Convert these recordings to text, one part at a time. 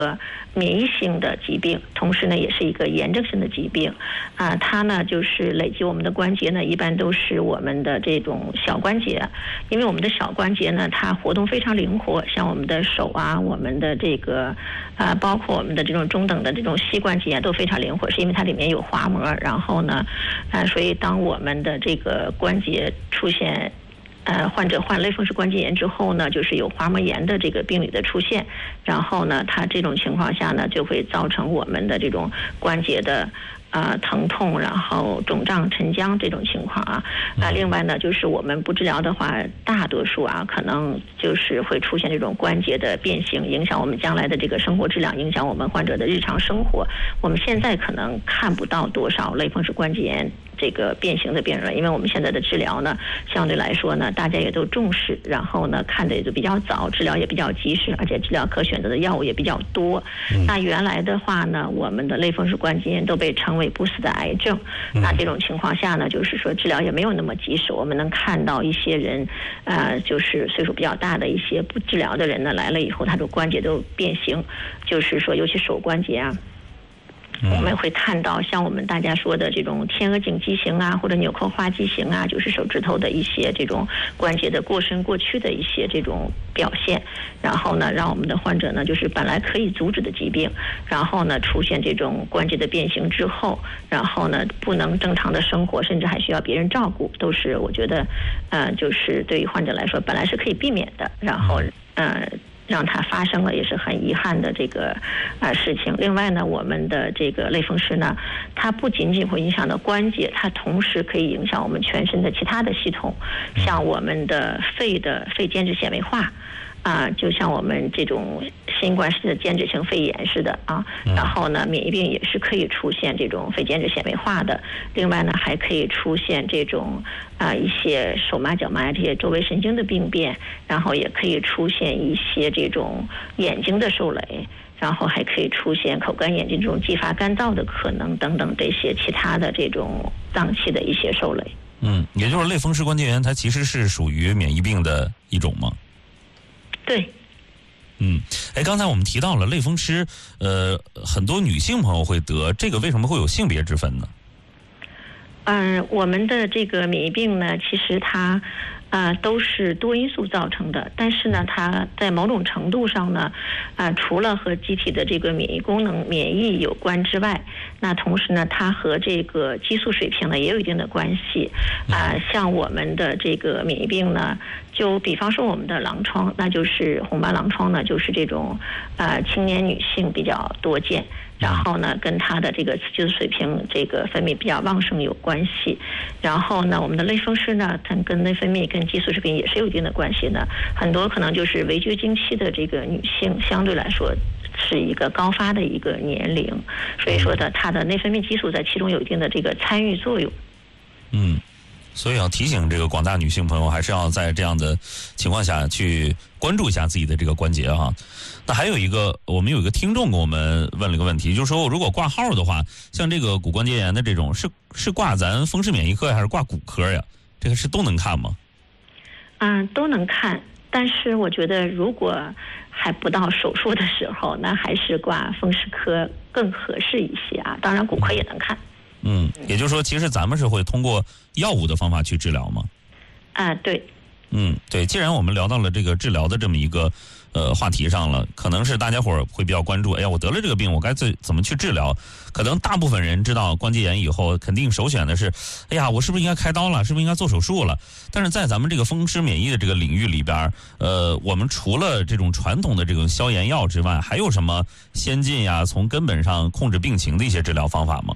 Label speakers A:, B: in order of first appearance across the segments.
A: 免疫性的疾病，同时呢也是一个炎症性的疾病它呢就是累积我们的关节呢，一般都是我们的这种小关节，因为我们的小关节呢它活动非常灵活，像我们的手我们的这个包括我们的这种中等的这种膝关节都非常灵活，是因为它里面有滑膜，然后呢所以当我们的这个关节出现患者患类风湿关节炎之后呢，就是有滑膜炎的这个病理的出现，然后呢，它这种情况下呢，就会造成我们的这种关节的疼痛，然后肿胀、沉僵这种情况另外呢，就是我们不治疗的话，大多数可能就是会出现这种关节的变形，影响我们将来的这个生活质量，影响我们患者的日常生活。我们现在可能看不到多少类风湿关节炎这个变形的病人，因为我们现在的治疗呢，相对来说呢，大家也都重视，然后呢，看的也就比较早，治疗也比较及时，而且治疗可选择的药物也比较多。那原来的话呢，我们的类风湿关节炎都被称为不死的癌症。那这种情况下呢，就是说治疗也没有那么及时。我们能看到一些人，就是岁数比较大的一些不治疗的人呢，来了以后，他的关节都变形，就是说尤其手关节我们会看到像我们大家说的这种天鹅颈畸形或者纽扣花畸形就是手指头的一些这种关节的过伸过屈的一些这种表现，然后呢让我们的患者呢就是本来可以阻止的疾病，然后呢出现这种关节的变形之后，然后呢不能正常的生活，甚至还需要别人照顾，都是我觉得就是对于患者来说本来是可以避免的，然后让它发生了也是很遗憾的这个事情。另外呢，我们的这个类风湿呢，它不仅仅会影响到关节，它同时可以影响我们全身的其他的系统，像我们的肺间质纤维化就像我们这种新冠式的间质性肺炎似的然后呢，免疫病也是可以出现这种肺间质纤维化的。另外呢，还可以出现这种一些手麻脚麻这些周围神经的病变，然后也可以出现一些这种眼睛的受累，然后还可以出现口干眼睛这种继发干燥的可能等等这些其他的这种脏器的一些受累。
B: 也就是类风湿关节炎它其实是属于免疫病的一种吗？
A: 对。
B: 刚才我们提到了类风湿，很多女性朋友会得，这个为什么会有性别之分呢？
A: 我们的这个免疫病呢，其实它都是多因素造成的，但是呢，它在某种程度上呢，除了和机体的这个免疫功能、免疫有关之外，那同时呢，它和这个激素水平呢也有一定的关系。像我们的这个免疫病呢，就比方说我们的狼疮，那就是红斑狼疮呢，就是这种青年女性比较多见。然后呢，跟它的这个雌激素水平这个分泌比较旺盛有关系。然后呢，我们的类风湿呢，它跟内分泌、跟激素水平也是有一定的关系的。很多可能就是围绝经期的这个女性，相对来说是一个高发的一个年龄，所以说的它的内分泌激素在其中有一定的这个参与作用。
B: 所以要提醒这个广大女性朋友，还是要在这样的情况下去关注一下自己的这个关节那还有一个，我们有一个听众给我们问了一个问题，就是说如果挂号的话，像这个骨关节炎的这种，是挂咱风湿免疫科还是挂骨科呀？这个是都能看吗？
A: 都能看，但是我觉得如果还不到手术的时候，那还是挂风湿科更合适一些当然骨科也能看。
B: 也就是说，其实咱们是会通过药物的方法去治疗吗？
A: 对。
B: 对。既然我们聊到了这个治疗的这么一个话题上了，可能是大家伙儿会比较关注。我得了这个病，我该怎么去治疗？可能大部分人知道关节炎以后，肯定首选的是，我是不是应该开刀了？是不是应该做手术了？但是在咱们这个风湿免疫的这个领域里边，我们除了这种传统的这种消炎药之外，还有什么先进从根本上控制病情的一些治疗方法吗？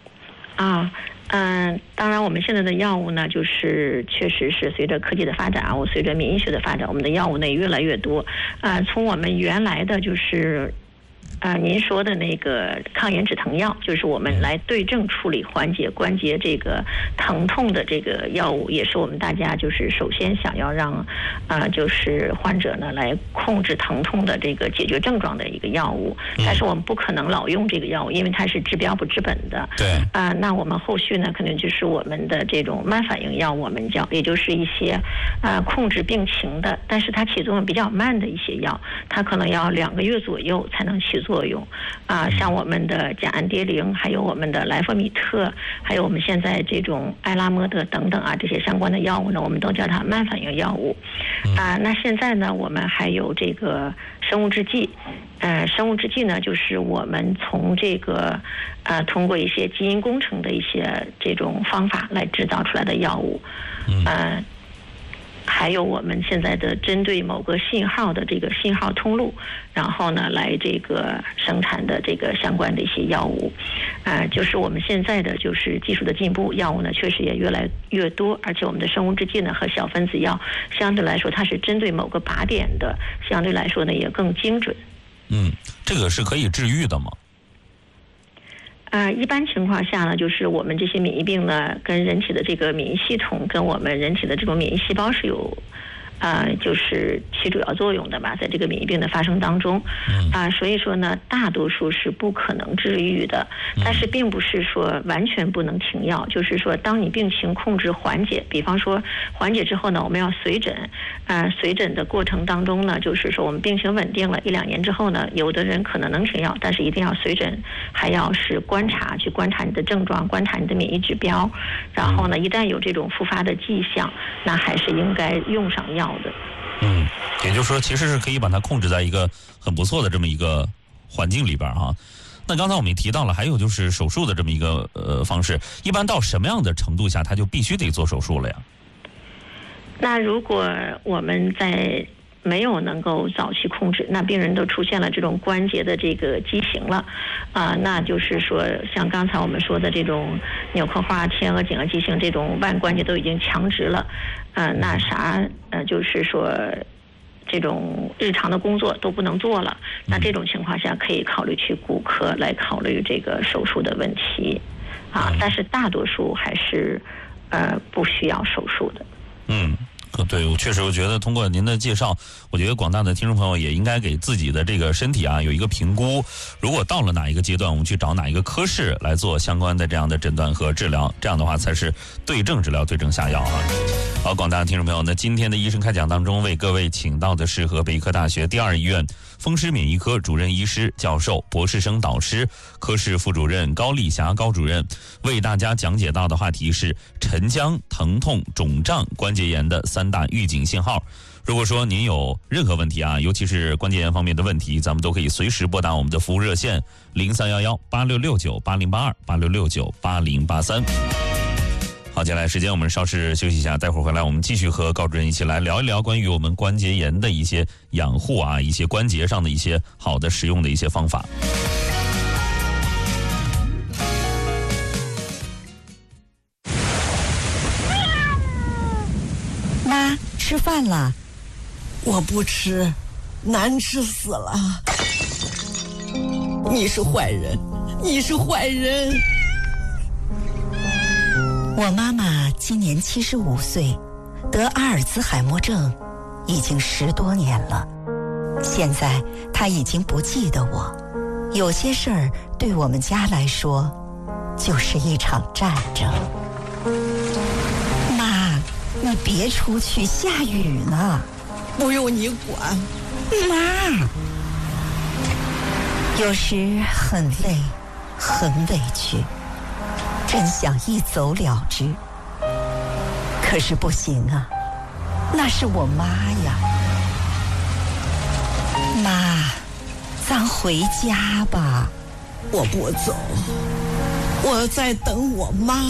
A: 当然我们现在的药物呢，就是确实是随着科技的发展随着免疫学的发展，我们的药物呢也越来越多。从我们原来的就是您说的那个抗炎止疼药，就是我们来对症处理缓解关节这个疼痛的这个药物，也是我们大家就是首先想要让就是患者呢来控制疼痛的这个解决症状的一个药物。但是我们不可能老用这个药物，因为它是治标不治本的。
B: 对。
A: 那我们后续呢，可能就是我们的这种慢反应药，我们叫，也就是一些控制病情的，但是它起作用比较慢的一些药，它可能要2个月左右才能起作用。 作用像我们的甲氨蝶呤，还有我们的莱佛米特，还有我们现在这种艾拉莫德等等这些相关的药物呢，我们都叫它慢反应药物那现在呢，我们还有这个生物制剂。生物制剂呢，就是我们从这个通过一些基因工程的一些这种方法来制造出来的药物。还有我们现在的针对某个信号的这个信号通路，然后呢来这个生产的这个相关的一些药物。就是我们现在的就是技术的进步，药物呢确实也越来越多，而且我们的生物制剂呢和小分子药相对来说它是针对某个靶点的，相对来说呢也更精准。
B: 这个是可以治愈的吗？
A: 一般情况下呢，就是我们这些免疫病呢，跟人体的这个免疫系统，跟我们人体的这种免疫细胞是有就是起主要作用的吧，在这个免疫病的发生当中所以说呢，大多数是不可能治愈的，但是并不是说完全不能停药，就是说当你病情控制缓解，比方说缓解之后呢，我们要随诊随诊的过程当中呢，就是说我们病情稳定了1-2年之后呢，有的人可能能停药，但是一定要随诊，还要是去观察你的症状，观察你的免疫指标，然后呢，一旦有这种复发的迹象，那还是应该用上药的。
B: 也就是说其实是可以把它控制在一个很不错的这么一个环境里边那刚才我们也提到了，还有就是手术的这么一个方式，一般到什么样的程度下他就必须得做手术了呀？
A: 那如果我们在没有能够早期控制，那病人都出现了这种关节的这个畸形了那就是说像刚才我们说的这种纽扣化、天鹅颈额畸形，这种腕关节都已经强直了那就是说这种日常的工作都不能做了，那这种情况下可以考虑去骨科来考虑这个手术的问题但是大多数还是不需要手术的。
B: 对，我确实我觉得通过您的介绍，我觉得广大的听众朋友也应该给自己的这个身体有一个评估，如果到了哪一个阶段，我们去找哪一个科室来做相关的这样的诊断和治疗，这样的话才是对症治疗、对症下药好，广大的听众朋友，那今天的医生开讲当中为各位请到的是河北医科大学第2医院风湿免疫科主任医师、教授、博士生导师、科室副主任高丽霞高主任，为大家讲解到的话题是沉僵、疼痛、肿胀、关节炎的3大预警信号。如果说您有任何问题尤其是关节炎方面的问题，咱们都可以随时拨打我们的服务热线0311-8669-8082-8669-8083。好，接下来时间我们稍事休息一下，待会儿回来我们继续和高主任一起来聊一聊关于我们关节炎的一些养护一些关节上的一些好的实用的一些方法。
C: 妈，吃饭了。
D: 我不吃，难吃死了。你是坏人，你是坏人。
C: 我妈妈今年75岁，得阿尔兹海默症已经10多年了。现在她已经不记得我，有些事儿对我们家来说就是一场战争。妈，你别出去，下雨呢。
D: 不用你管。
C: 妈，有时很累，很委屈，真想一走了之，可是不行那是我妈呀。妈，咱回家吧。
D: 我不走，我在等我妈。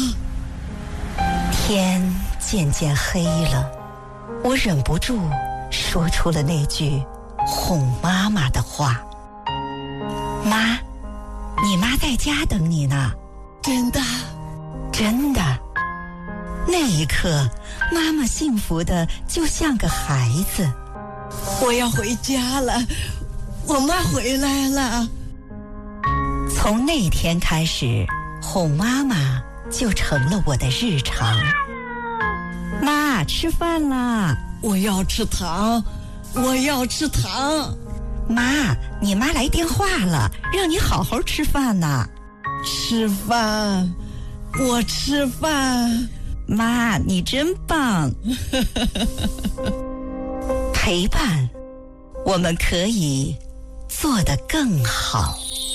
C: 天渐渐黑了，我忍不住说出了那句哄妈妈的话。妈，你妈在家等你呢。
D: 真的？
C: 真的。那一刻，妈妈幸福的就像个孩子。
D: 我要回家了，我妈回来了。
C: 从那天开始，哄妈妈就成了我的日常。妈，吃饭啦！
D: 我要吃糖，我要吃糖。
C: 妈，你妈来电话了，让你好好吃饭呢。
D: 吃饭，我吃饭。
C: 妈，你真棒。陪伴，我们可以做得更好。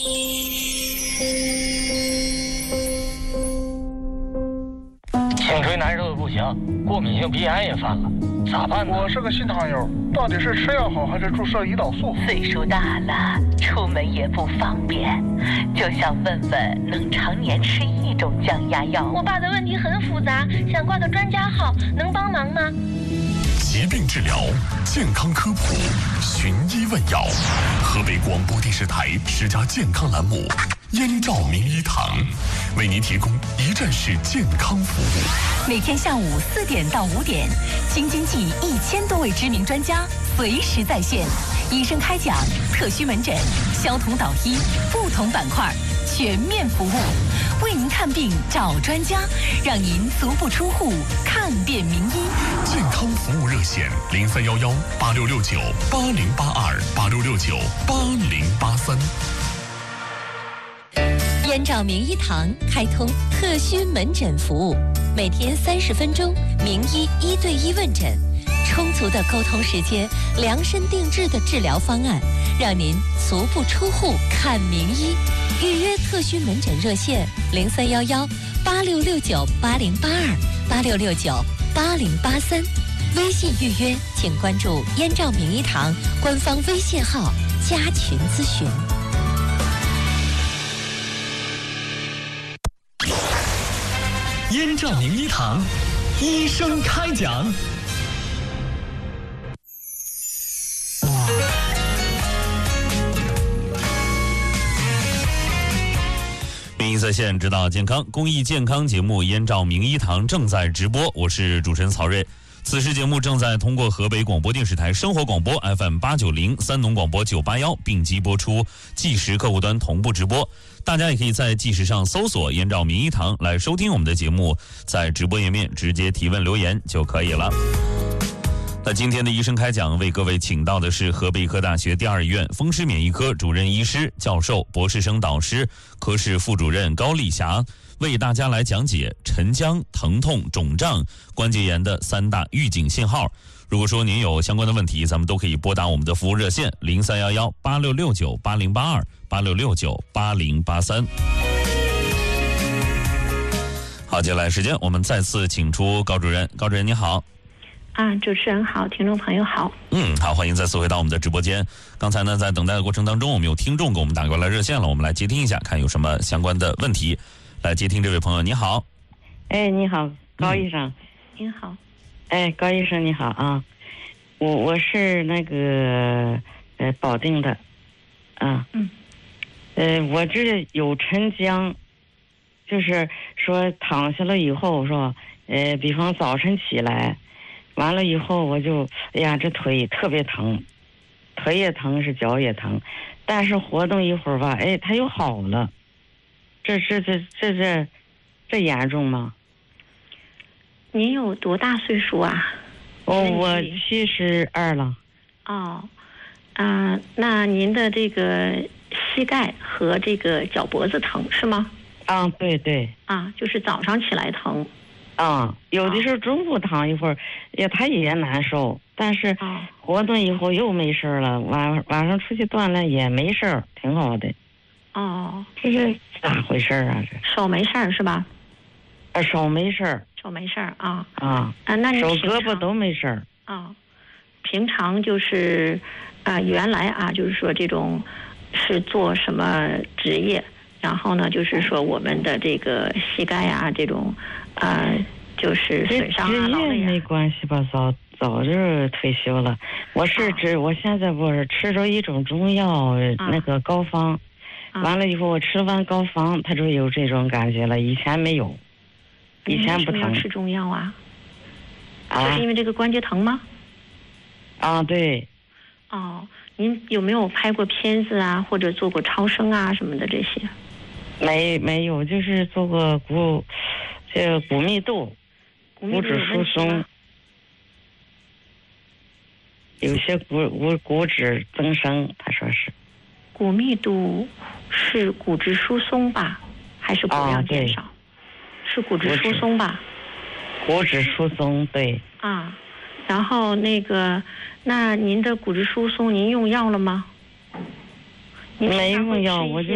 E: 颈椎难受的不行，过敏性鼻炎也犯了，咋办呢？
F: 我是个新糖友，到底是吃药好还是注射胰岛素？
G: 岁数大了，出门也不方便，就想问问能常年吃一种降压药。
H: 我爸的问题很复杂，想挂个专家号，能帮忙吗？
I: 疾病治疗，健康科普，寻医问药。河北广播电视台10家健康栏目，燕赵名医堂为您提供一站式健康服务。
G: 每天下午4点到5点，京津冀1000多位知名专家随时在线，医生开讲，特需门诊，消毒导医，不同板块全面服务，为您看病找专家，让您足不出户看遍名医。
I: 健康服务热线03118669808286698083。
G: 燕赵名医堂开通特需门诊服务，每天30分钟名医1对1问诊，充足的沟通时间，量身定制的治疗方案，让您足不出户看名医。预约特需门诊热线03118669808286698083。微信预约请关注燕赵名医堂官方微信号加群咨询。
J: 燕赵名医堂，医生开讲。
B: 名医在线，指导健康公益健康节目《燕赵名医堂》正在直播，我是主持人曹睿。此时节目正在通过河北广播电视台生活广播 FM890、三农广播981并机播出，计时客户端同步直播。大家也可以在计时上搜索燕赵名医堂来收听我们的节目，在直播页面直接提问留言就可以了。那今天的医生开讲为各位请到的是河北医科大学第2医院风湿免疫科主任医师、教授、博士生导师、科室副主任高丽霞，为大家来讲解沉僵、疼痛、肿胀、关节炎的3大预警信号。如果说您有相关的问题，咱们都可以拨打我们的服务热线03118669808286698083。好，接下来时间我们再次请出高主任。高主任你好。
A: 主持人好，听众朋友好。
B: 好，欢迎再次回到我们的直播间。刚才呢，在等待的过程当中，我们有听众给我们打过来热线了，我们来接听一下，看有什么相关的问题。来接听这位朋友，你好。
K: 你好，高医生。
A: 您好。
K: 高医生你好啊，我是那个保定的，我这有沉僵，就是说躺下了以后是吧？比方早晨起来。完了以后我就这腿特别疼，腿也疼是脚也疼，但是活动一会儿吧，它又好了。这严重吗？
A: 您有多大岁数啊？
K: 我72了。
A: 那您的这个膝盖和这个脚脖子疼是吗？
K: 对对。
A: 就是早上起来疼。
K: 有的时候中午躺一会儿，他也难受，但是活动以后又没事了。晚上出去锻炼也没事，挺好的。这是咋回事啊？这
A: 手没事是吧？
K: 手没事。
A: 手没事啊。
K: 那你手胳膊都没事。
A: 平常就是原来就是说这种是做什么职业？然后呢，就是说我们的这个膝盖这种。就是损伤劳累
K: 没关系吧，早就退休了。我现在不是吃着一种中药，那个膏方，完了以后我吃完膏方，他就有这种感觉了，以前没有，以前不疼。
A: 为什么要吃中药啊？就是因为这个关节疼吗？
K: 对。
A: 您有没有拍过片子或者做过超声什么的这些？
K: 没有，就是做过骨密度、骨质疏松，有些骨质增生，他说是。
A: 骨密度是骨质疏松吧？还是骨量减少？是骨质疏松吧？
K: 骨质疏松，对。
A: 然后那您的骨质疏松，您用药了吗？
K: 没用药，我就